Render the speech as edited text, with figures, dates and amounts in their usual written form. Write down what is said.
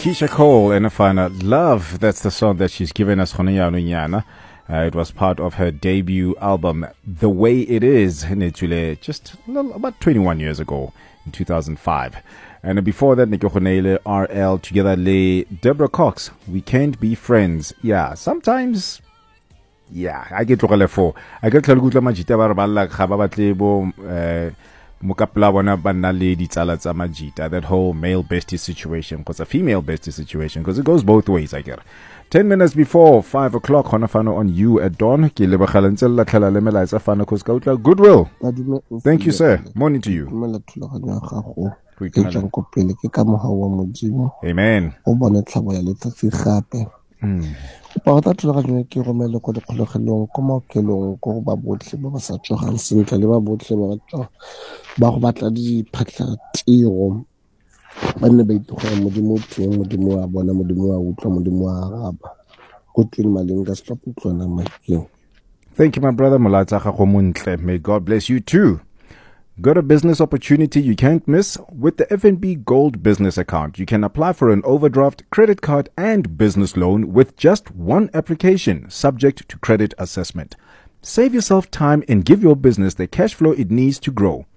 Keisha Cole and Afana Love. That's the song that she's given us. It was part of her debut album, The Way It Is, just about 21 years ago, in 2005. And before that, Nico Khonele, RL, together le Deborah Cox. We can't be friends. Yeah, sometimes. Yeah, I get for. I get majita barabala khababatlebo mukapla bona banna le ditsala tsa majita. That whole male bestie situation, because a female bestie situation, because it goes both ways, I get. 10 minutes before 5 o'clock, Honafano on you at dawn. Goodwill. Thank you, sir. Morning to you. Amen. Ba ta tlhoga ke romela go dikgologelong go maokelong go ba botlhe ba ba sa tsogang sentle le ba botlhe ba tswa ba go batla diphatla tiro ba nne ba itogela modimo teng modimo wa bona modimo wa utlwa modimo wa araba go tleng malenga stop utlwana makeng. Thank you, my brother. May God bless you too. Got a business opportunity you can't miss? With the FNB Gold Business Account, you can apply for an overdraft, credit card, and business loan with just one application, subject to credit assessment. Save yourself time and give your business the cash flow it needs to grow.